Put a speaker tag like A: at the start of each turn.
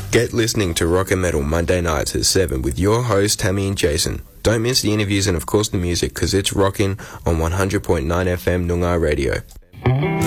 A: Get listening to Rock and Metal Monday nights at 7 with your hosts Tammy and Jason. Don't miss the interviews and of course the music, because it's rocking on 100.9 FM Noongar Radio.